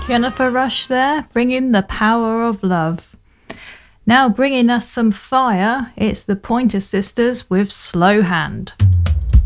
Jennifer Rush there, bringing the power of love. Now bringing us some fire, it's the Pointer Sisters with Slow Hand.